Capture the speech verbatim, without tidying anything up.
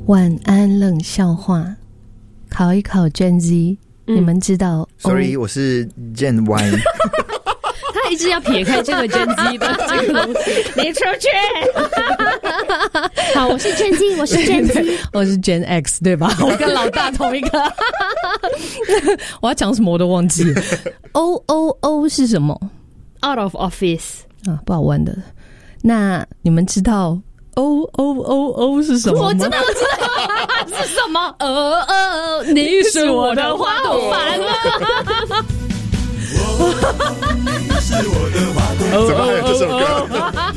晚安冷笑话，考一考 Gen Z，、嗯、你们知道 ？Sorry，、哦、我是 Gen Y。 他一直要撇开这个 Gen Z 的这个东西，你出去！好，我是 Gen Z， 我是 Gen Z， 我是 Gen X， 对吧？我跟老大同一个。我要讲什么我都忘记了。O O O 是什么 ？Out of office 啊，不好玩的。那你们知道 O O O O 是什么吗？ 我真的不知道是什么。呃呃，你是我的花朵烦了。 你是我的花朵，怎么还有这首歌？